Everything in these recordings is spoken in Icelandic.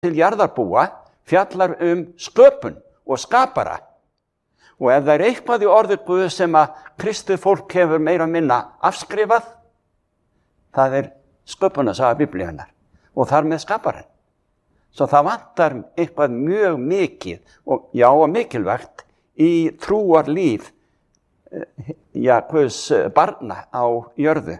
til jarðarbúa fjallar sköpun og skapara. Og ef það eitthvað í orði Guð sem að kristið fólk hefur meira og minna afskrifað, það sköpunarsaga Biblíunnar og þar með skaparann. Svo það vantar eitthvað mjög mikið og mikilvægt í trúarlíf Guðs barna á jörðu.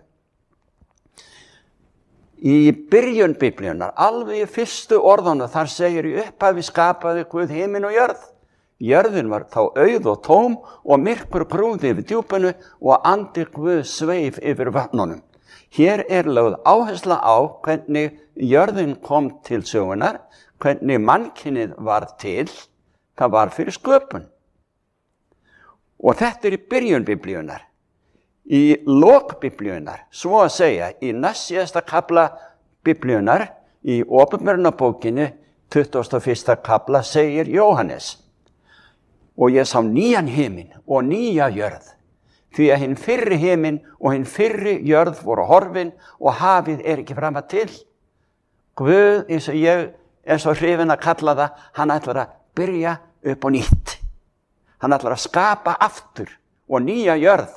Í byrjun Biblíunnar, alveg í fyrstu orðunum, þar segir í upphafi skapaði Guð himinn og jörð. Jörðin var þá auð og tóm og myrkur grúði yfir djúpinu og andi Guð sveif yfir vatnunum. Hér lögð áhersla á hvernig jörðin kom til sögunar, hvernig mannkynið var til, það var fyrir sköpun. Og þetta í byrjun Biblíunnar. Í lok Biblíunnar, svo að segja, í næstsíðasta kafla Biblíunnar, í Åpenbarunarbókinni, 21. kafla, segir Jóhannes: og ég sá nýjan himinn og nýja jörð, því að hinn fyrri himinn og hinn fyrri jörð voru horfin og hafið ekki framar til. Guð, eins og ég svo hrifinn að kalla það, hann ætlar að byrja upp á nýtt. Hann ætlar að skapa aftur og nýja jörð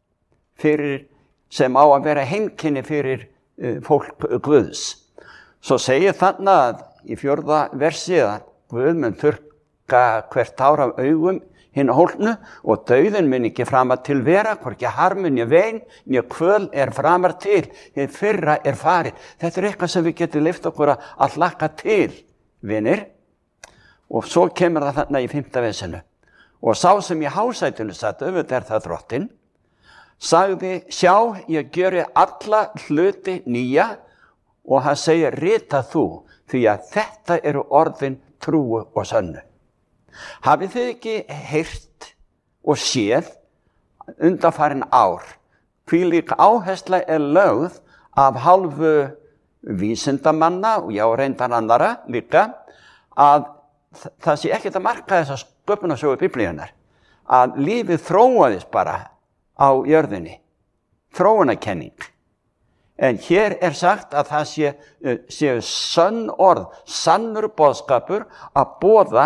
sem á að vera heimkynni fyrir fólk Guðs. Svo segir þarna að í 4. versi að Guð mun þurrka hvert tár af augum hinn hólpnu og dauðinn mun ekki framar til vera, hvorki harmur né vein né kvöl framar til, hið fyrra farið. Þetta eitthvað sem við getum leyft okkur að hlakka til, vinir. Og svo kemur það þarna í 5. versinu. Og sá sem í hásætinu satt, auðvitað það Drottinn, sagði: sjá, ég gjöri alla hluti nýja, og hann segir: rita þú, því að þetta orðin trúu og sönnu. Hafið þið ekki heyrt og séð undanfarin ár hvílík áhersla lögð af hálfu vísindamanna og reyndar annarra líka, að það sé ekkert að marka þessa sköpunarsögu Biblíunnar, að lífið þróaðist bara á jörðinni, þróunarkenning. En hér sagt að það séu sönn orð, sannur boðskapur að boða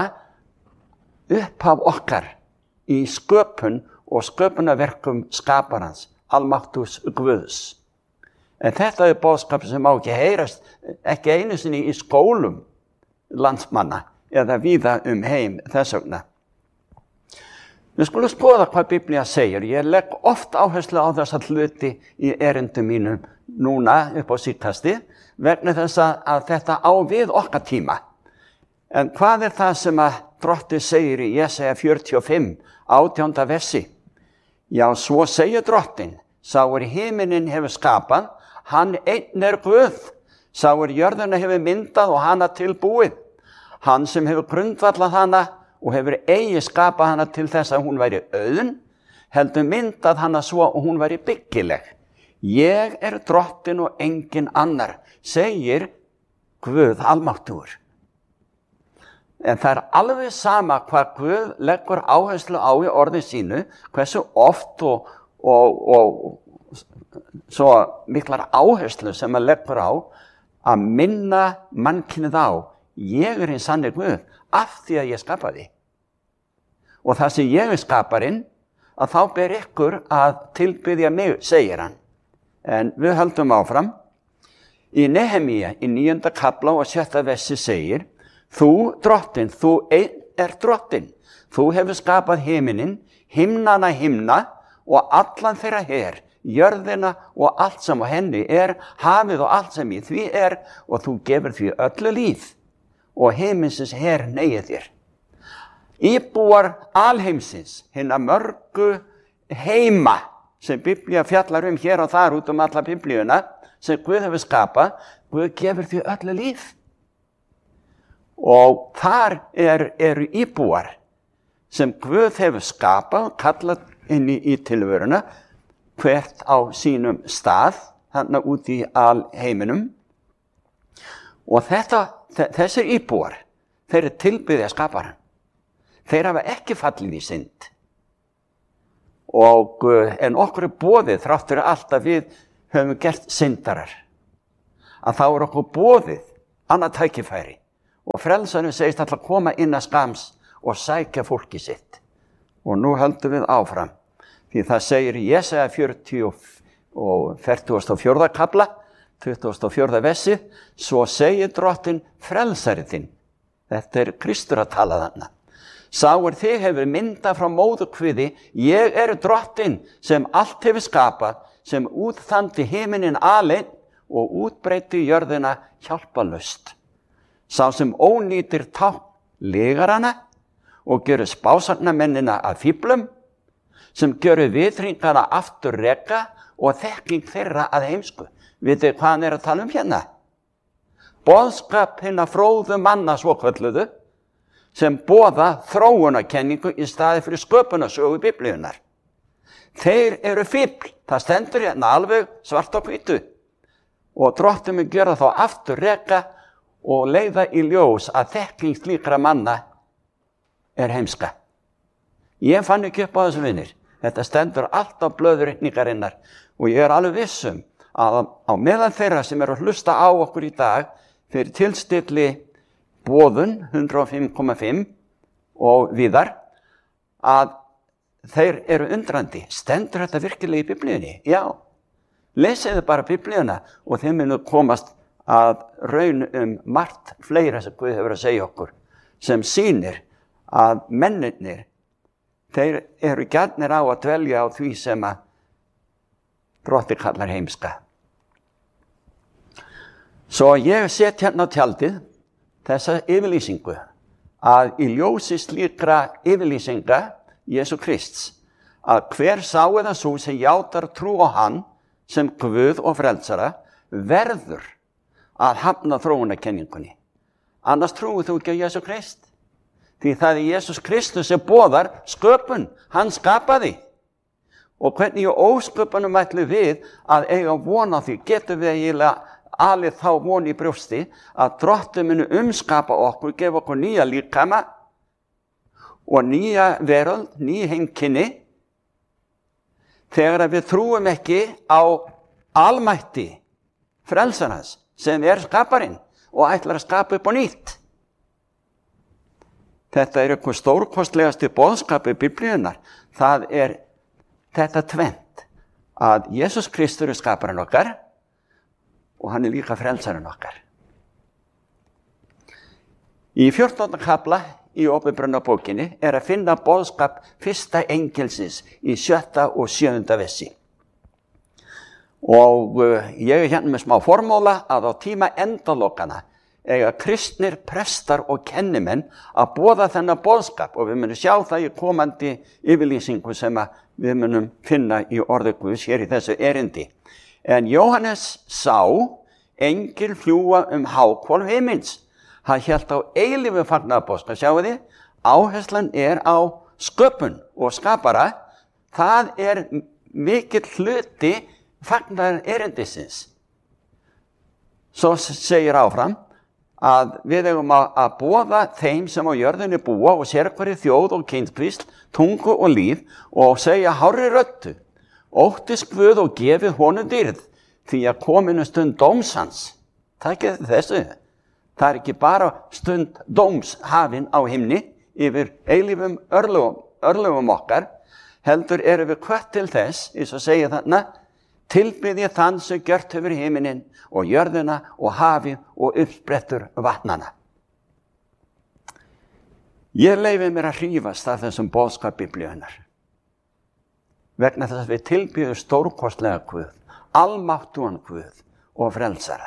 upphaf okkar í sköpun og sköpunarverkum skaparans, almáttugs Guðs. En þetta boðskap sem má ekki heyrast, ekki einu sinni í skólum landsmanna eða víða heim þess vegna. Við skulum skoða hvað Biblía segir. Ég legg oft áherslu á þessa hluti í erindum mínum núna upp á síðkasti, vegna þess að þetta á við okkar tíma. En hvað það sem að Drottinn segir í Jesaja 45, 18. versi? Já, svo segir Drottinn: sá himinin hefur skapað, hann einn Guð, sá jörðina hefur myndað og hana tilbúið, hann sem hefur grundvallað hana og hefur eigi skapað hana til þess að hún væri auðn, heldur myndað hana svo og hún væri byggileg. Ég Drottinn og engin annar, segir Guð almáttugur. En það alveg sama hvað Guð leggur áherslu á í orði sínu, hversu oft og svo miklar áherslu sem hann leggur á að minna mannkynið á: ég hinn sanni Guð, af því að ég skapaði. Og það sem ég skaparinn, að þá ber ykkur að tilbiðja mig, segir hann. En við höldum áfram. Í Nehemíja, í 9. kafla og 6. versi segir: þú, Drottinn, þú einn Drottinn. Þú hefur skapað himinin, himnana himna og allan þeirra her, jörðina og allt sem á henni hafið og allt sem í því og þú gefur því öllu líf. Og heiminsins her neyið þér. Íbúar alheimsins, hinna mörgu heima sem Biblía fjallar hér og þar út alla Biblíuna, sem Guð hefur skapað, Guð gefur því öllu líf. Og þar eru íbúar sem Guð hefur skapað, kallað inn í tilveruna, hvert á sínum stað, þarna út í alheiminum. Og þessir íbúar, þeir tilbiðja skaparann. Þeir hafa ekki fallið í synd. En okkur boðið, þrátt fyrir allt að við höfum gert syndarar, að þá okkur boðið annað tækifæri og frelsarinn segist alltaf að koma inn að skams og sækja fólki sitt. Og nú höldum við áfram, því það segir í Jesaja 44. kapla, 24. versi, svo segir Drottinn frelsari þinn. Þetta Kristur að tala þarna. Sá þig hefur myndað frá móðurkviði, ég Drottinn sem allt hefur skapað, sem útþandi himinin aleinn og útbreyti jörðina hjálpalaust. Sá sem ónýtir tákn legarana og gjörur spásagnamennina að fíflum, sem gjörur vitringana aftur reka og þekking þeirra að heimsku. Vitið hvað hann að tala hérna? Boðskap hinna fróðu manna svokölluðu, sem boða þróunarkenningu í staði fyrir sköpunarsögu Biblíunnar. Þeir fífl, það stendur hérna alveg svart á hvítu. Og Drottinn mun gjöra þá aftur reka og leiða í ljós að þekking slíkra manna heimska. Ég fann ekki upp á þessu vinir. Þetta stendur allt á blöðurreikningarinnar og ég alveg vissum að á meðan þeirra sem að hlusta á okkur í dag fyrir tilstilli boðun 105,5 og víðar, að þeir undrandi. Stendur þetta virkilega í Biblíunni? Já. Lesiðu bara Biblíuna og þeir munu komast að raun margt fleira sem Guð hefur að segja okkur, sem sýnir að mennirnir, þeir gjarnir á að dvelja á því sem að Drottinn kallar heimska. Svo ég set hérna á tjaldið þessa yfirlýsingu að í ljósi slíkra yfirlýsinga Jesú Krists, að hver sá eða sú sem játar trú á hann sem Guð og frelsara verður að hafna þróunarkenningunni. Annars trúir þú ekki á Jesú Krist. Því það Jesús Kristus sem boðar sköpun, hann skapaði. Og hvernig í ósköpunum ætlum við að eiga von á því, getum við eiginlega alið þá von í brjósti að Drottinn muni umskapa okkur, gefa okkur nýja líkama og nýja veröld, ný heimkynni, þegar við trúum ekki á almætti frelsarans sem skaparinn og ætlar að skapa upp á nýtt. Þetta eitthvað stórkostlegasti boðskapi Biblíunnar. Það þetta tvennt, að Jesús Kristur skaparinn okkar og hann líka frelsarinn okkar. Í 14. kapla í Åpenbarunarbókinni að finna boðskap fyrsta engelsins í 7. og 7. versi. Og ég hérna með smá formúla að á tíma endalokana eiga kristnir prestar og kennimenn að boða þennan boðskap, og við munum sjá það í komandi yfirlýsingu sem við munum finna í orði Guðs hér í þessu erindi. En Jóhannes sá engil fljúga háhvolf himins. Hann hélt á eilífu fagnaðarboðskap. Sjáu þið, áherslan á sköpun og skapara. Það mikill hluti fagnaðar erindisins. Svo segir áfram að við eigum að boða þeim sem á jörðinni búa og sérhverri þjóð og kynskvísl, tungu og líf, og segja hárri röddu: óttist Guð og gefið honum dýrð, því að kominu stund dóms hans. Takið þessu. Það ekki bara stund dóms hafin á himni yfir eilífum örlögum okkar, heldur við hvött til þess, eins og segja þarna, tilbyði þann sem gjört hefur himinin og jörðina og hafið og uppsprettur vatnana. Ég leyfi mér að hrífast af þessum boðskap Biblíunnar, vegna þess að við tilbyðum stórkostlega Guð, almáttugan Guð og frelsara.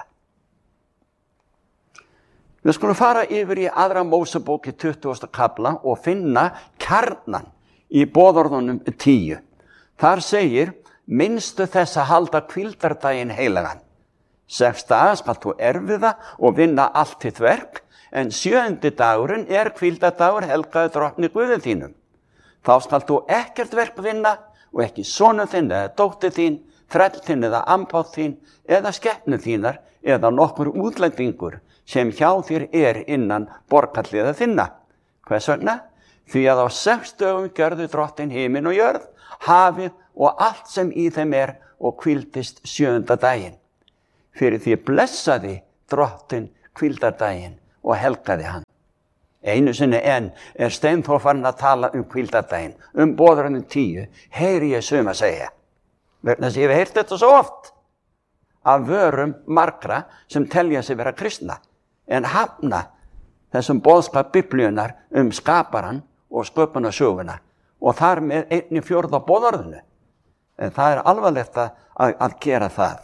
Við skulum fara yfir í 2. Mósebók í 20. kapla og finna kjarnan í boðorðunum 10. Þar segir: minnstu þess að halda hvíldardaginn heilagan. 6 daga skal þú erfiða og vinna allt þitt verk, en 7. dagurinn hvíldardagur helgaður Drottni Guði þínum. Þá skal þú ekkert verk vinna og ekki sonur þinn eða dóttir þín, þræll þinn eða ambátt þín eða skepnur þínar eða nokkur útlendingur sem hjá þér innan borgarliða þinna. Hvers vegna? Því að á 6 dögum gjörði Drottinn himinn og jörð, hafið og allt sem í þeim og hvíldist 7. daginn. Fyrir því blessaði Drottinn hvíldardaginn og helgaði hann. Einu sinni enn Steinþór farinn að tala hvíldardaginn, boðorðin 10, heyri ég suma segja. Vegna þess að ég hef heyrt þetta svo oft af vörum margra sem telja sig vera kristna, en hafna þessum boðskap Biblíunnar skaparann og sköpunarsöguna og þar með 1/4 boðorðinu. En það alvarlegt að gera það.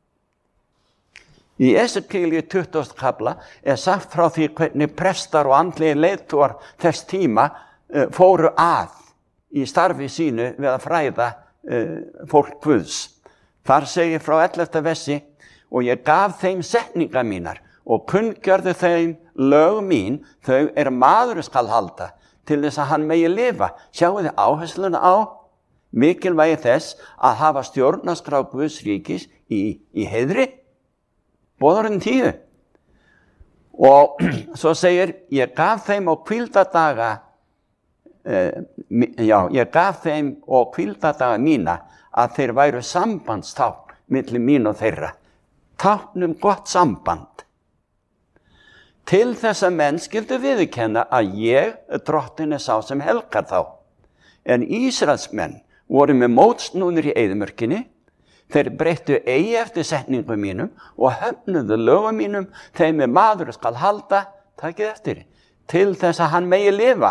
Í Esekíel 20. kafla sagt frá því hvernig prestar og andlegir leiðtogar þess tíma fóru að í starfi sínu við að fræða fólk Guðs. Þar segir frá 11. versi, og ég gaf þeim setningar mínar og kunngjörði þeim lög mín, þau maður skal halda til þess að hann megi lifa. Sjáu þið áhersluna á mikilvægi þess að hafa stjórnarskrá Guðs ríkis í heiðri. Boðorðin 10. Og svo segir, ég gaf þeim og hvíldardaga mína að þeir væru sambandstákn milli mín og þeirra. Tákn gott samband. Til þess að menn skyldu viðurkenna að ég, drottinn, sá sem helgar þá. En Ísraelsmenn voru með mótsnúnir í eyðimörkinni. Þeir breyttu eigi eftir setningum mínum og höfnuðu lögum mínum, þeim maður skal halda, takið eftir, til þess að hann megi lifa.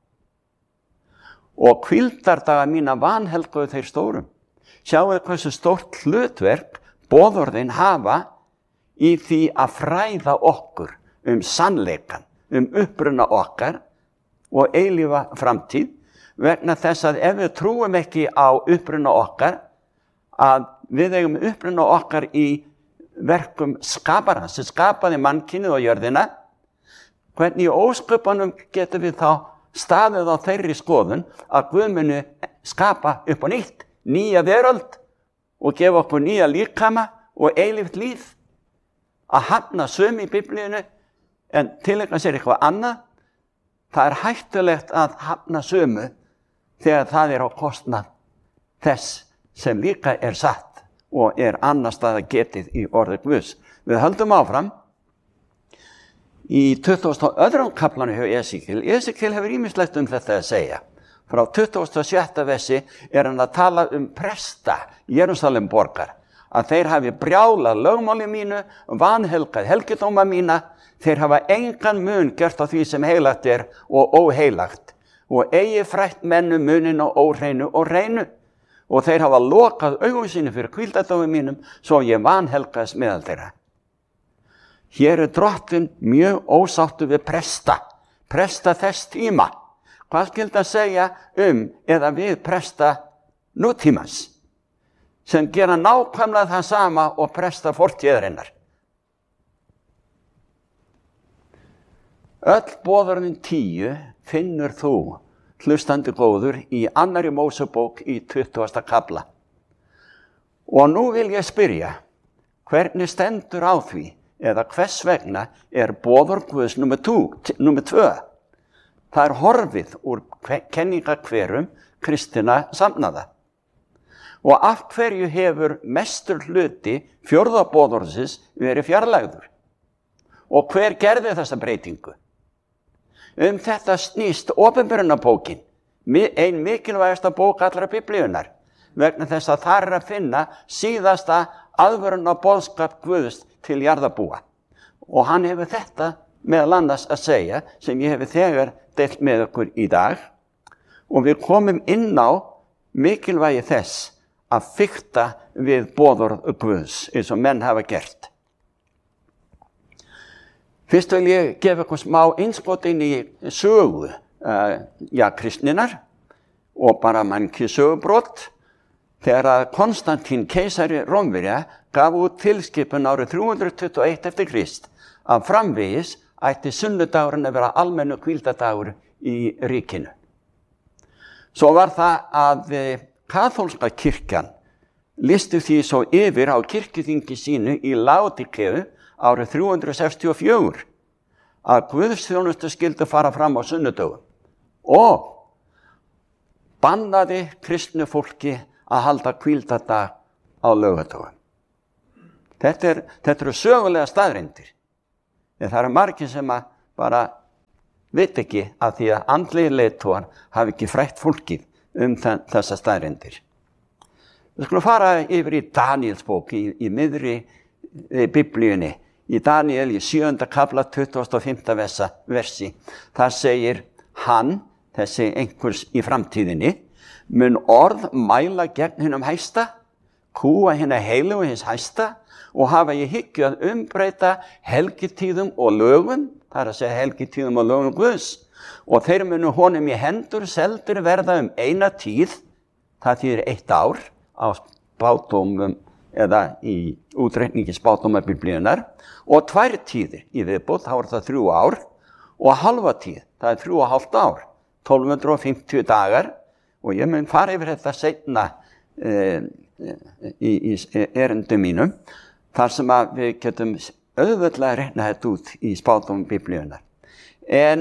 Og hvíldardaga mína vanhelguðu þeir stórum. Sjáu hversu stórt hlutverk boðorðin hafa í því að fræða okkur sannleikan, uppruna okkar og eilífa framtíð, vegna þess að ef við trúum ekki á uppruna okkar, að við eigum uppruna okkar í verkum skaparans sem skapaði mannkynið og jörðina, hvernig í ósköpunum getum við þá staðið á þeirri skoðun að Guð muni skapa upp á nýtt, nýja veröld og gefa okkur nýja líkama og eilíft líf. Að hafna sömu í Biblíunni en tileinka sér eitthvað annað, það hættulegt að hafna sömu þegar það á kostnað þess sem líka satt og annars staðar getið í orði Guðs. Við höldum áfram í 22. kaflanu hjá Esekíel. Esekíel hefur ýmislegt þetta að segja. Frá 26. versi hann að tala presta Jerúsalem borgar, að þeir hafi brjálað lögmáli mínu, vanhelgað helgidóma mína, þeir hafa engan mun gert á því sem heilagt og óheilagt, og eigi frætt mennu munin og óhreinu og reinu. Og þeir hafa lokað augum sínu fyrir hvíldardögum mínum, svo ég vanhelgaðist meðal þeirra. Hér drottinn mjög ósáttur við presta þess tíma. Hvað skyldi að segja eða við presta nútímans, sem gera nákvæmlega það sama og presta fortíðarinnar? Öll boðorðin 10 finnur þú, hlustandi góður, í 2. Mósebók í 20. kafla. Og nú vil ég spyrja, hvernig stendur á því, eða hvers vegna boðorð Guðs númer 2? Það horfið úr kenningahverum kristinna samnaða. Og af hverju hefur mestur hluti 4. boðorðsins verið fjarlægður? Og hver gerði þessa breytingu? Þetta snýst opinberunarbókin, ein mikilvægasta bók allra Biblíunnar, vegna þess að þar að finna síðasta aðvörunarboðskap Guðs til jarðarbúa. Og hann hefur þetta meðal annars að segja, sem ég hefur þegar deilt með okkur í dag, og við komum inn á mikilvægi þess að fikta við boðorð Guðs, eins og menn hafa gert. Fyrst vil ég gefa ykkur smá innskot inn í sögu kristninnar og bara mannkið sögubrot, þegar að Konstantín keisari Rómverja gaf út tilskipun árið 321 eftir Krist að framvegis ætti sunnudagurinn að vera almennu hvíldardagur í ríkinu. Svo var það að kaþólska kirkjan listi því svo yfir á kirkjuþingi sínu í Laodíkeu árið 364 að guðsþjónustu skyldi fara fram á sunnudögum og bannaði kristnu fólki að halda hvíldardag á laugardögum. Þetta eru sögulega staðreyndir. Það eru margir sem bara veit ekki að því að andlegir leiðtogar hafi ekki frætt fólkið þessa staðreyndir. Við skulum fara yfir í Daníels bók í miðri Biblíunni. Í Daníel í 7. kafla 25. versi. Þar segir hann, þessi einhvers í framtíðinni, mun orð mæla gegn hinum hæsta, kúa hina heilu og hins hæsta og hafa í hyggju að umbreyta helgitíðum og lögum, það er að segja helgitíðum og lögum Guðs, og þeir munu honum í hendur seldur verða eina tíð, það þýðir 1 ár á spádómum eða í útreikningi spádóma Biblíunnar, og 2 tíðir í viðbót, þá er það 3 ár, og halva tíð, það er 3,5 ár, 1250 dagar, og ég mun fara yfir þetta seinna í erindum mínum, þar sem að við getum auðveldlega reikna þetta út í spádómum Biblíunnar. En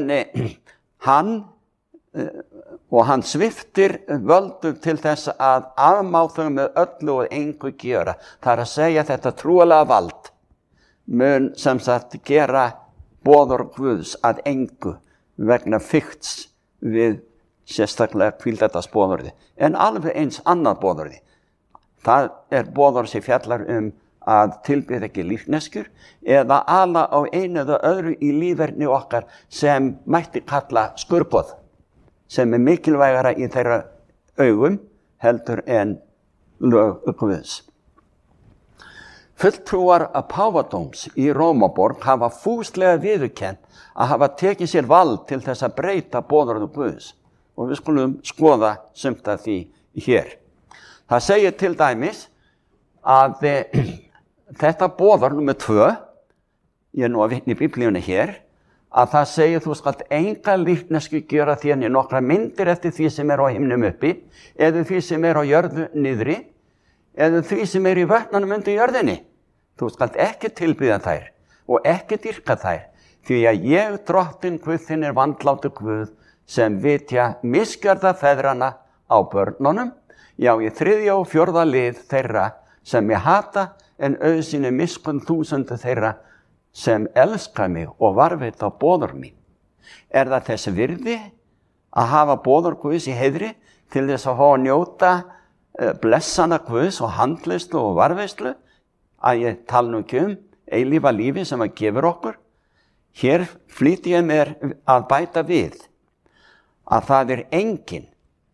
hann sviptir völdum til þess að afmá þau með öllu og engu gjöra. Það er að segja þetta trúalega vald mun sem sagt gera boðorð Guðs að engu vegna fikts við sérstaklega hvíldardagsboðorði. En alveg eins annað boðorði. Það er boðorð sem fjallar að tilbyða ekki lífneskjur eða ala á einu eða öðru í líferni okkar sem mætti kalla skurboð, sem er mikilvægara í þeirra augum heldur en lög Guðs. Fulltrúar að páfadóms í Rómaborg hafa fúslega viðurkennt að hafa tekið sér vald til þess að breyta boðorðu Guðs, og við skulum skoða sumt af því hér. Það segir til dæmis að þetta boðorð númer 2, ég er nú að vitna í Biblíunni hér, að það segir þú skalt enga lífnesku gjöra þér né nokkra myndir eftir því sem er á himnum uppi, eða því sem er á jörðu niðri, eða því sem er í vötnunum undir jörðinni. Þú skalt ekki tilbiðja þær og ekki dýrka þær, því að ég, drottinn Guð þinn, er vandlátur Guð sem vitja misgjörða feðrana á börnunum, já, í 3. og 4. lið þeirra sem ég hata, en auðsýni miskunn 1000 þeirra sem elska mig og varðveita boðorð mín. Er það þess virði að hafa boðorð Guðs í heiðri til þess að fá að njóta blessana Guðs og handleyslu og varðveislu, að ég tala nú ekki eilífa lífi sem að gefur okkur? Hér flýti ég mér að bæta við að það er enginn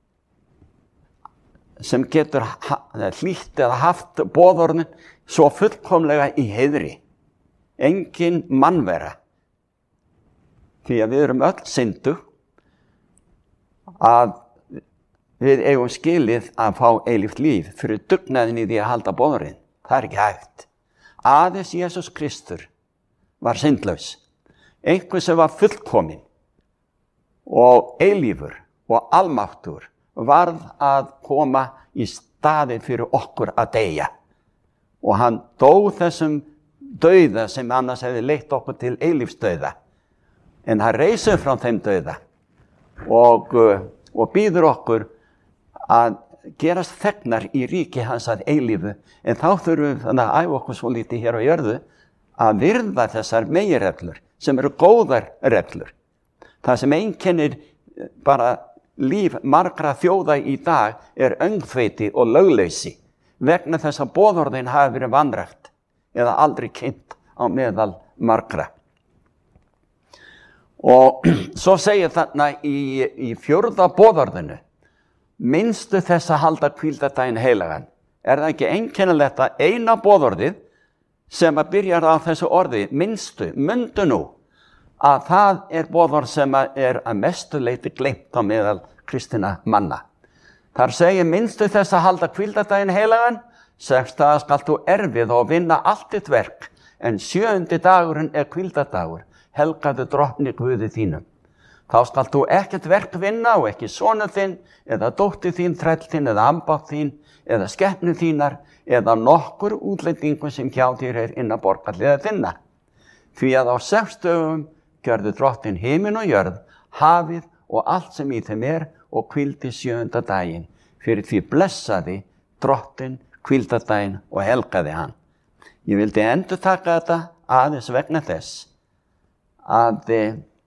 sem getur hlýtt eða haft boðorðin svo fullkomlega í heiðri. Engin mannvera. Því að við erum öll syndu að við eigum skilið að fá eilíft líf fyrir dugnaðin í því að halda boðorðin. Það er ekki hægt. Aðeins Jesús Kristur var syndlaus. Einhver sem var fullkominn og eilífur og almáttur varð að koma í staðinn fyrir okkur að deyja. Og hann dó þessum dauða sem annars hefði leitt okkur til eilífsdauða. En hann reisur frá þeim dauða og býður okkur að gerast þegnar í ríki hans að eilífu. En þá þurfum við þannig að æfa okkur svo lítið hér á jörðu að virða þessar meginreglur sem eru góðar reglur. Það sem einkennir bara líf margra þjóða í dag er öngþveiti og lögleysi vegna þess að boðorðin hafi verið vanrækt eða aldrei kynnt á meðal margra. Og svo segir þarna í 4. boðorðinu, minnstu þess að halda hvíldardaginn heilagan. Er það ekki einkennilegt að eina boðorðið sem að byrjar á þessu orði, minnstu, mundu nú, að það er boðorð sem er að mestu leyti gleymt á meðal kristinna manna. Þar segir minnstu þess að halda hvíldardaginn heilagan, 6 daga skalt þú erfið og vinna allt þitt verk, en 7. dagurinn er hvíldardagur, helgaðu drottni Guði þínum. Þá skalt þú ekkert verk vinna og ekki sonur þinn, eða dóttir þín, þræll þinn, eða ambátt þín, eða skepnu þínar, eða nokkur útlendingur sem hjá þér er innan borgarliða þinna. Því að á 6 dögum gjörðu drottinn himin og jörð, hafið og allt sem í þeim er, og hvíldi 7. daginn. Fyrir því blessaði drottinn hvíldardaginn og helgaði hann. Ég vildi endurtaka þetta aðeins vegna þess að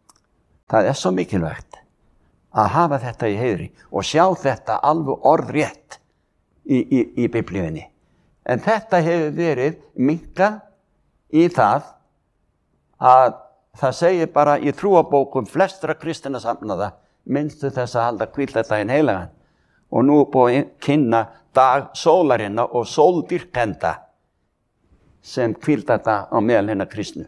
Það er svo mikilvægt að hafa þetta í heiðri og sjá þetta alveg orðrétt í Biblíunni. En þetta hefur verið minnkað í það að það segir bara í trúabókum flestra kristinna safnaða minnstu þess að halda hvíldardaginn heilagan. Og nú er búið að kynna dag sólarinnar og sóldýrkenda sem hvíldardag á meðal hinna kristnu.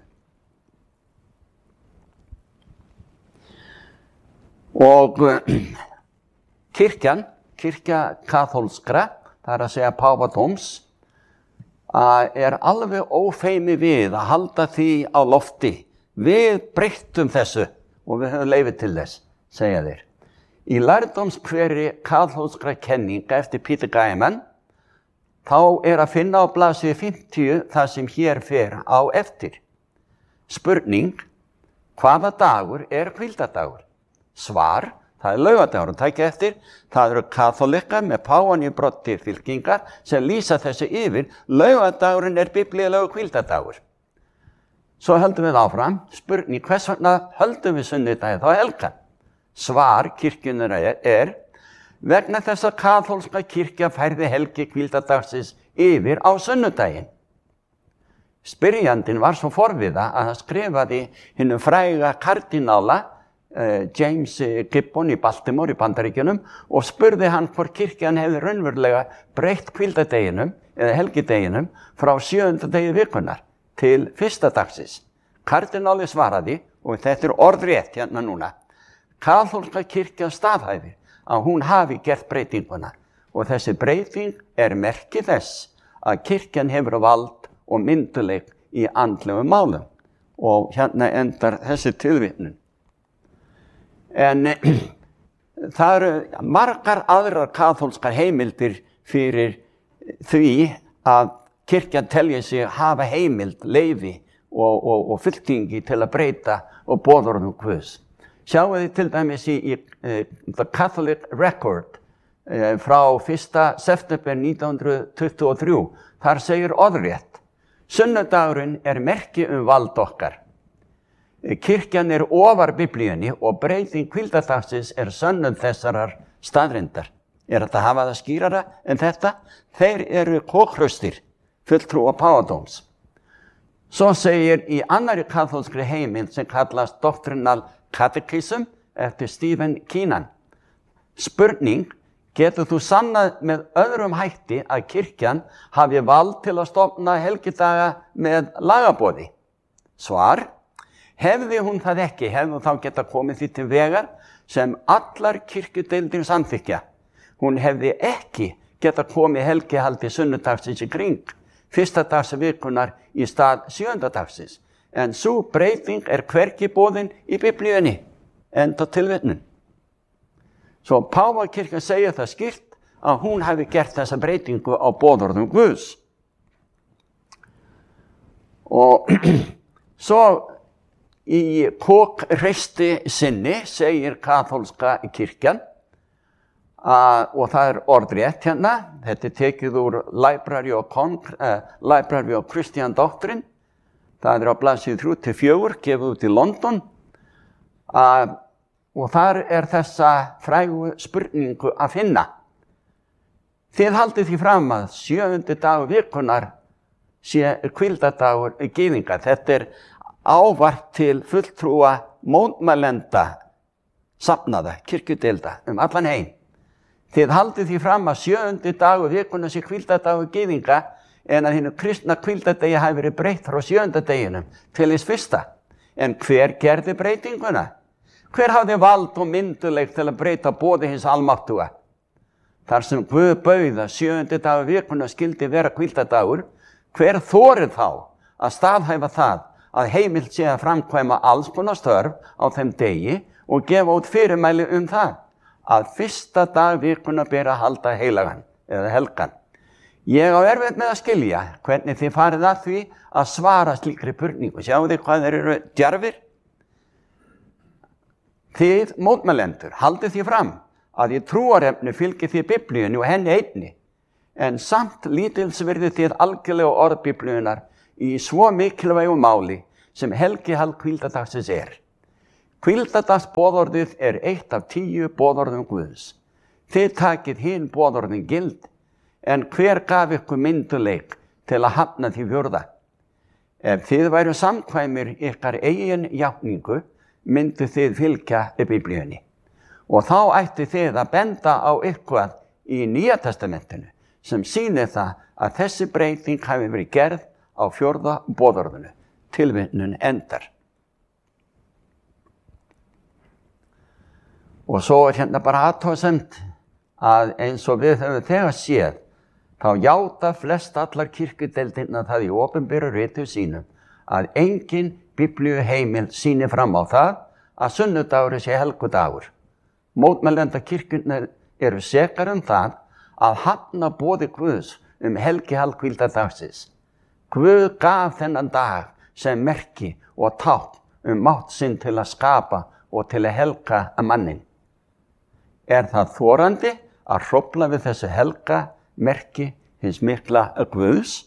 Og kirkja kaþólskra, það er að segja páfadóms, er alveg ófeimi við að halda því á lofti. Við breyttum þessu og við höfum leyfi til þess, segja þeir. Í lærdómskveri kaþólskra kenninga eftir Peter Gaiman, þá er að finna á blaðsíðu 50 það sem hér fer á eftir. Spurning, hvaða dagur er hvíldardagur? Svar, það er laugadagur og takk eftir, það eru kaþólikar með páfann í broddi fylkingar sem lýsa þessu yfir, laugadagurinn er biblíulegur hvíldardagur. Svo höldum við áfram, spurning, hvers vegna höldum við sunnudaginn þá helgan? Svar kirkjunnar er, vegna þess að kaþólska kirkja færði helgi hvíldardagsins yfir á sunnudaginn. Spyrjandinn var svo forviða að hann skrifaði hinum fræga kardinála James Gibbon í Baltimore í Bandaríkjunum og spurði hann hvort kirkjan hefði raunverulega breytt hvíldardeginum eða helgideginum frá 7. degi vikunnar til 1. dagsins. Kardináli svaraði, og þetta er orðrétt hérna núna, kaþólska kirkjan staðhæfir að hún hafi gert breytinguna og þessi breyting er merki þess að kirkjan hefur vald og mynduleik í andlegum málum. Og hérna endar þessi tilvitnun. En það eru margar aðrar kaþólskar heimildir fyrir því að kirkjan telji sig hafa heimild, leyfi og fylkingi til að breyta og boðorðum Guðs. Sjáu þið til dæmis í The Catholic Record frá 1. september 1923. Þar segir orðrétt, sunnudagurinn er merki vald okkar. Kirkjan er ofar Biblíunni og breyting hvíldardagsins er sönnun þessarar staðreyndar. Er þetta að hafa það skýrara en þetta? Þeir eru kókhraustir, fulltrúa páfadóms. Svo segir í annarri kaþólskri heimild sem kallast Doctrinal Catechism eftir Stephen Keenan. Spurning, getur þú sannað með öðrum hætti að kirkjan hafi vald til að stofna helgidaga með lagaboði? Svar, hefði hún það ekki, hefði hún þá geta komið því til vegar sem allar kirkjudeildir samþykkja. Hún hefði ekki geta komið helgihaldi sunnudagsins í kring, 1. dags vikunar í stað 7. dagsins. En sú breyting er hvergi boðin í Biblíunni, enda tilvitnun. Svo Páfakirkjan segir það skýrt að hún hafi gert þessa breytingu á boðorðum Guðs. Og svo í kókreisti sinni segir kaþólska kirkjan, og það er orðrétt hérna, þetta er tekið úr Library of Christian Doctrine, það er á blaðsíðu 3-4, gefið út í London, og þar er þessa frægu spurningu að finna. Þið haldið því fram að 7. dagur vikunar sé hvíldardagur gyðinga. Þetta er ávarp til fulltrúa mótmælenda safnaða, kirkjudeilda allan heim. Þið haldið því fram að 7. dagur vikunar sé hvíldardagur gyðinga en að hinu kristna hvíldardegi hafi verið breytt frá 7. deginum til hins 1. En hver gerði breytinguna? Hver hafði vald og mynduleik til að breyta boði hins almáttuga? Þar sem Guð bauð að 7. dagur vikunar skyldi vera hvíldardagur, hver þorir þá að staðhæfa það að heimilt sé að framkvæma alls konar störf á þeim degi og gefa út fyrirmæli það að 1. dag vikunar ber að halda heilagan eða helgan. Ég á erfitt með að skilja hvernig þið farið að því að svara slíkri spurningu. Sjáu þið hvað þeir eru djarfir? Þið mótmælendur haldið því fram að í trúarefni fylgir þið Biblíunni og henni einni, en samt lítilsvirði þið algjörlega orð Biblíunnar í svo mikilvægu máli sem helgihald hvíldardagsins er. Hvíldardagsboðorðið er 1 af 10 boðorðum Guðs. Þið takið hin boðorðin gild, en hver gaf ykkur mynduleik til að hafna því 4. Ef þið væru samkvæmir ykkar eigin játningu, myndu þið fylgja Biblíunni. Og þá ætti þið að benda á eitthvað í Nýja testamentinu sem sýnir það að þessi breyting hafi verið gerð á 4. boðorðinu. Tilvitnun endar. Og svo er hérna bara athugasemd að eins og við höfum þegar séð, þá játa flest allar kirkjudeildirnar það í opinberu ritum sínum að engin biblíuheimild sýnir fram á það að sunnudagur sé helgudagur. Mótmælenda kirkjurnar eru sekar það að hafna boði Guðs helgihald hvíldardagsins. Guð gaf þennan dag sem merki og tákn mátt sinn til að skapa og til að helga mannin. Er það þorandi að hrófla við þessu helga merki hins mikla Guðs?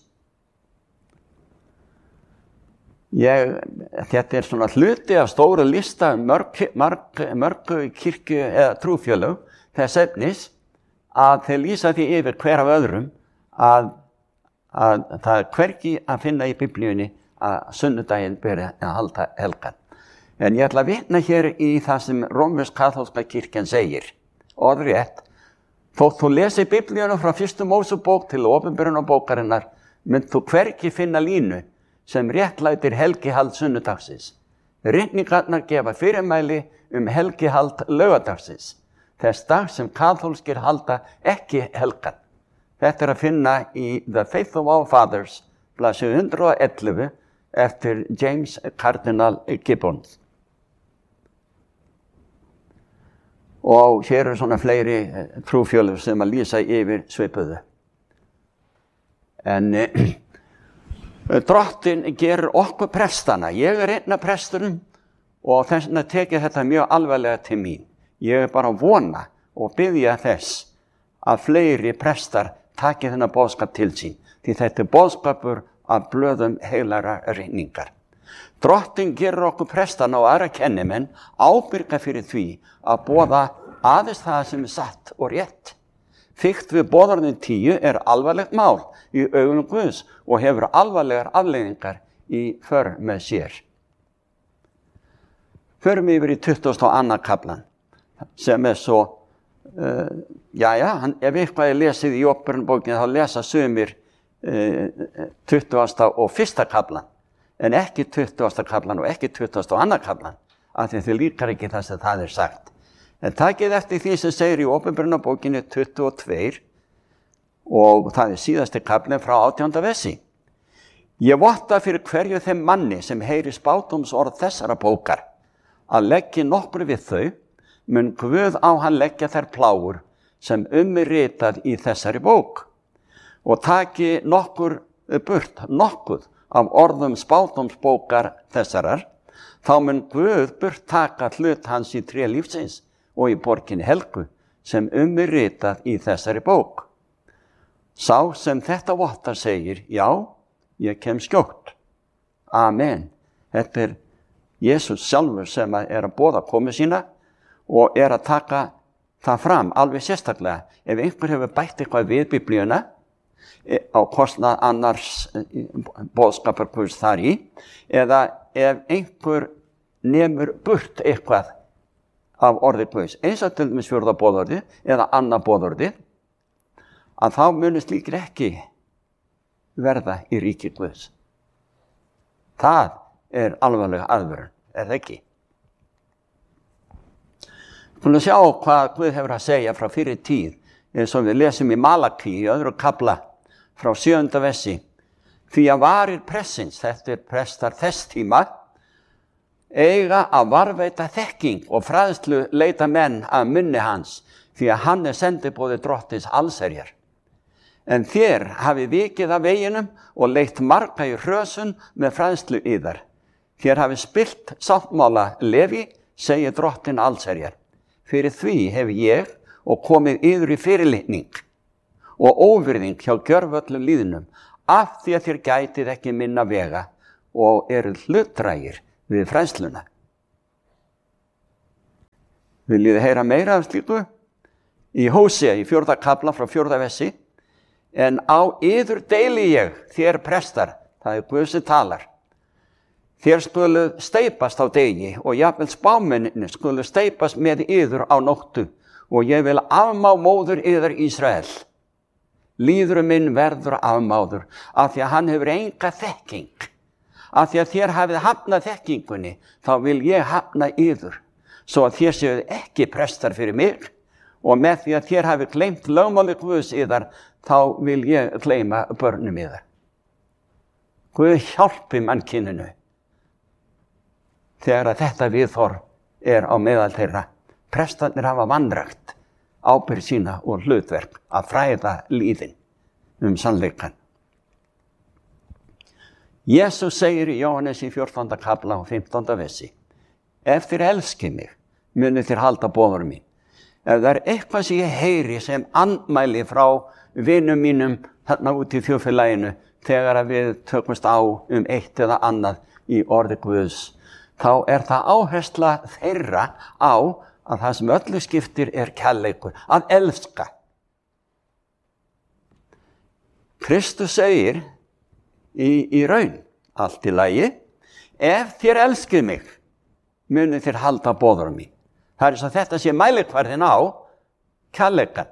Þetta er svona hluti af stóru lista mörgu kirkju eða trúfélög þess efnis að þeir lýsa því yfir hver af öðrum að það er hvergi að finna í Biblíunni að sunnudaginn beri að halda helgan. En ég ætla að vitna hér í það sem rómversk-kaþólska kirkjan segir. Orðrétt, þótt þú lesi Biblíuna frá 1. Mósebók til opinberunarbókarinnar, mynd þú hvergi finna línu sem réttlætir helgihald sunnudagsins. Ritningarnar gefa fyrirmæli helgihald laugardagsins, þess dag sem kaþólskir halda ekki helgan. Þetta er að finna í The Faith of Our Fathers, blaðsíðu 111, eftir James Cardinal Gibbons. Og hér eru svona fleiri trúfélög sem að lýsa yfir svipuðu. En Drottinn gerir okkur prestana. Ég er einn af prestunum og þess vegna tekið þetta mjög alvarlega til mín. Ég er bara að vona og biðja þess að fleiri prestar taki þennan boðskap til sín, því þetta er boðskapur af blöðum heilagra ritningar. Drottinn gerir okkur prestana og aðra kennimenn ábyrga fyrir því að boða aðeins það sem er satt og rétt. Fikt við boðorðin 10 er alvarlegt mál í augum Guðs og hefur alvarlegar afleiðingar í för með sér. Förum yfir í 22. kaflan sem er svo, ef eitthvað er lesið í Opinberunarbókinni þá lesa sumir 20. og 1. kaflan, en ekki 20. kaflan og ekki 22. kaflan, af því þið líkar ekki það sem það er sagt. En takið eftir því sem segir í Opinberunarbókinni 22 og það er síðasti kaflinn frá 18. versi. Ég votta fyrir hverju þeim manni sem heyri spádómsorð þessara bókar að leggja nokkur við þau, mun Guð á hann leggja þær plágur sem er ritað í þessari bók og taki nokkuð af orðum spádómsbókar þessarar, þá mun Guð burt taka hlut hans í tré lífsins og í borginni helgu sem er ritað í þessari bók. Sá sem þetta vottar segir, já, ég kem skjótt. Amen. Þetta er Jesús sjálfur sem er að boða komu sína og er að taka það fram alveg sérstaklega. Ef einhver hefur bætt eitthvað við Biblíuna á kostnað annars boðskapar Guðs þar í, eða ef einhver nemur burt eitthvað af orði Guðs, eins og til dæmis 4. boðorðið eða annað boðorðið, að þá muni slíkir ekki verða í ríki Guðs. Það er alvarlega aðvörun, er það ekki? Skulum sjá hvað Guð hefur að segja frá fyrri tíð, eins og við lesum í Malaki í 2. kafla frá 7. versi. Því að varir pressins, þetta er prestar þess tíma, eiga að varveita þekking og fræðslu leita menn að munni hans, því að hann er sendiboði drottins allsherjar. En þér hafi vikið af veginum og leitt marga í hrösun með fræðslu yðar. Þér hafi spillt sáttmála Leví, segir drottin allsherjar. Fyrir því hef ég og komið yður í fyrirlitning og óvirðing hjá gjörvöllum líðnum, af því að þér gætið ekki minna vega og eru hlutdrægir við fræðsluna. Viljið þið heyra meira af slíku? Í Hósea, í 4. kafla frá 4. versi. En á yður deili ég, þér prestar, það er Guð sem talar. Þér skulu steypast á degi og jafnvel spámennirnir skulu steypast með yður á nóttu og ég vil afmá móður yður Ísrael. Lýður minn verður afmáður af því að hann hefur enga þekking. Af því að þér hafið hafnað þekkingunni, þá vil ég hafna yður, svo að þér séuð ekki prestar fyrir mig og með því að þér hafið gleymt lögmáli Guðs yðar, þá vil ég gleyma börnum yðar. Guð hjálpi mannkyninu þegar að þetta viðhorf á meðal þeirra. Prestarnir hafa vanrækt ábyrgð sína og hlutverk að fræða lýðin sannleikann. Jesús segir í Jóhannes í 14. kafla og 15. versi: Ef þér elskið mig, munið þér halda boðorð mín. Ef það er eitthvað sem ég heyri sem andmæli frá vinum mínum þarna út í þjóðfélaginu þegar að við tökumst á eitt eða annað í orði Guðs, þá er það áhersla þeirra á að það sem öllu skiptir er kærleikur, að elska. Kristus segir í raun, allt í lagi, ef þér elskið mig, munið þér halda boðorð mín. Það er eins og þetta sé mælikvarðinn á kærleikann.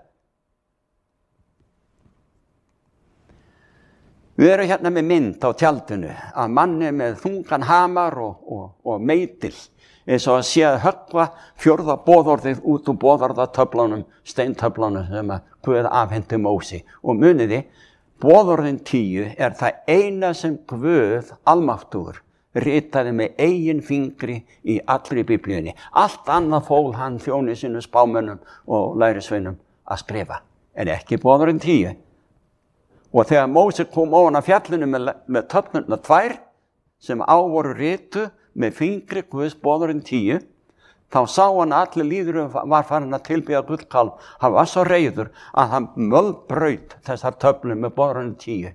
Við erum hérna með mynd á tjaldinu af manni með þungan hamar og meitil, eins og að sé að höggva 4. boðorðið út úr boðorðatöflunum, steintöflunum sem að Guð afhenti Mósi. Og muniði, boðorðin 10 er það eina sem Guð almáttugur ritaði með eigin fingri í allri Biblíunni. Allt annað fól hann þjóni sínu spámönnum og lærisveinum að skrifa, en ekki boðorðin 10. Og þegar Mósi kom ofan af fjallinu með töflurnar 2 sem á voru ritu með fingri Guðs boðorðin 10, þá sá hann að allir lýðurinn var farin að tilbiðja gullkálf. Hann var svo reiður að hann mölbraut þessar töflur með boðorðin 10.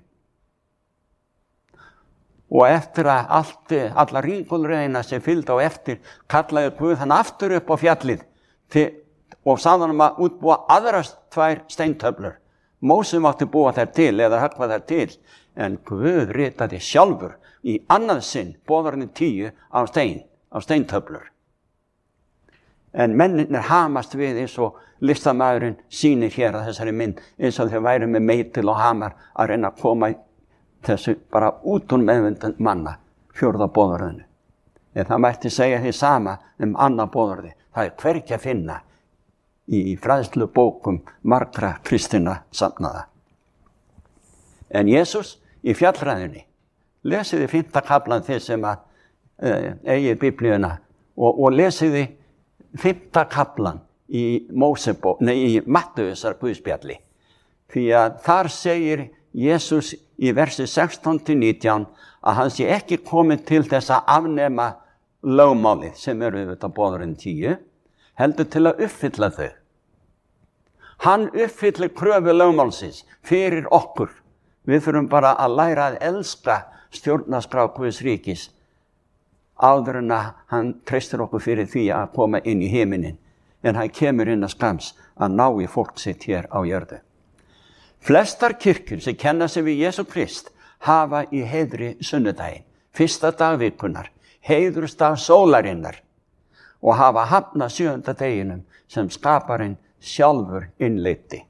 Og eftir að allar ringulreina sem fylgdi á eftir, kallaði Guð hann aftur upp á fjallið og sagði hann að útbúa aðrar 2 steintöflur. Mósi mátti búa þær til eða höggva þær til, en Guð ritaði sjálfur í annað sinn boðorðin 10 á steintöflur. En mennirnir hamast við eins og listamaðurinn sýnir hér að þessari mynd, eins og þeir væru með meitil og hamar að reyna að koma þessu bara út úr meðvindum manna, 4. boðorðinu. En það mætti segja því sama annað boðorði. Það er hvergi að finna í fræðslubókum margra kristinna safnaða. En Jesús í fjallræðunni, lesiði 5. kaflan þið sem eigið Biblíuna og lesiði 5. kaflan í Mattheusar Guðspjalli. Því að þar segir Jesús í versi 16-19 að hann sé ekki kominn til þess að afnema lögmálið sem eru auðvitað boðorðin 10, heldur til að uppfylla þau. Hann uppfyllir kröfu lögmálsins fyrir okkur. Við þurfum bara að læra að elska stjórnarskrá Guðs ríkis áður en að hann treystir okkur fyrir því að koma inn í himinin. En hann kemur inn að skams að ná í fólk sitt hér á jörðu. Flestar kirkjur sem kenna sig við Jesú Krist hafa í heiðri sunnudaginn, 1. dag vikunnar, heiðursdag sólarinnar og hafa hafnað 7. deginum sem skaparinn sjálfur innleiddi.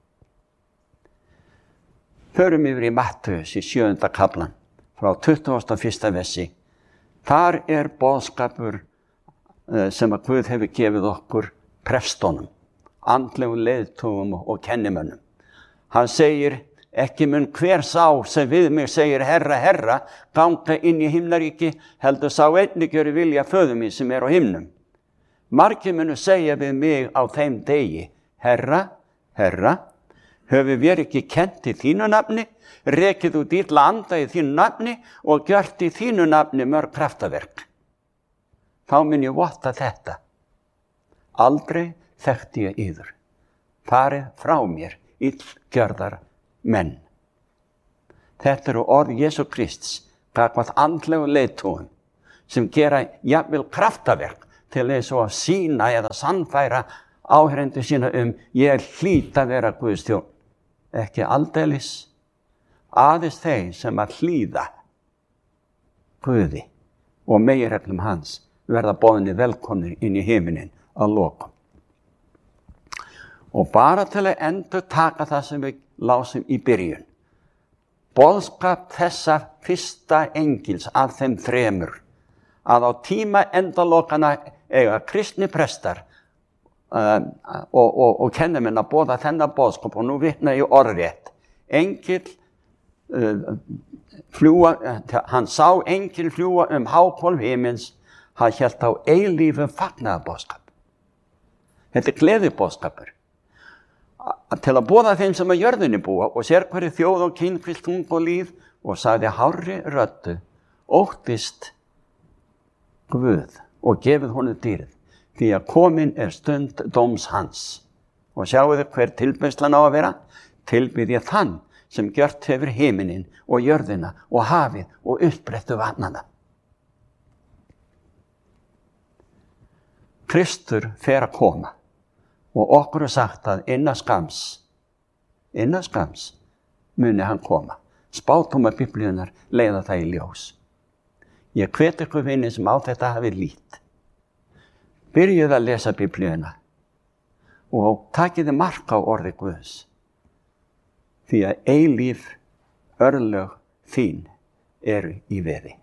Förum yfir í Mattheus í 7. kaflan frá 21. versi. Þar er boðskapur sem að Guð hefur gefið okkur prestónum, andlegum leiðtogum og kennimönnum. Hann segir, ekki mun hver sá sem við mig segir herra, herra, ganga inn í himnaríki, heldur sá einnig gjöri vilja föður mín sem er á himnum. Margir munu segja við mig á þeim degi, herra, herra, höfum við ekki kennt í þínu nafni, rekið út illa anda í þínu nafni og gjört í þínu nafni mörg kraftaverk. Þá mun ég votta þetta. Aldrei þekkti ég yður. Farið frá mér illgjörðar menn. Þetta eru orð Jesú Krists gagnvart andlegu leiðtogum sem gera jafnvel kraftaverk til þess að sýna eða sannfæra áheyrendur sína ég hlýt að vera Guðs þjónn. Ekki aldeilis, aðeins þeir sem að hlýða Guði og meginreglum hans verða boðnir velkomnir inn í himinin að lokum. Og bara til að endurtaka það sem við lásum í byrjun. Boðskap þessa fyrsta engils af þeim þremur, að á tíma endalokana eiga kristni prestar og kennumenn að boða þennan boðskap, og nú vitna ég orðrétt. Engil hann sá engil fljúga háhvolf himins, hann hélt á eilífum fagnaðarboðskap. Þetta gleðiboðskapur. Til að boða þeim sem að jörðinni búa og sér hverju þjóð og kynfyllt tung og líð, og sagði hárri röddu, óttist Guð og gefið honum dýrið, því að komin stund dóms hans. Og sjáu þið hver tilbeiðslan á að vera? Tilbið ég þann sem gjört hefur himinin og jörðina og hafið og uppbrettu vatnana. Kristur fer að koma. Og okkur sagt að innan skams muni hann koma. Spádómar Biblíunnar leiða það í ljós. Ég hvet ykkur vinni sem á þetta hafi lít. Byrjuð að lesa Biblíuna og takiði mark á orði Guðs. Því að eilíf örlög þín eru í veði.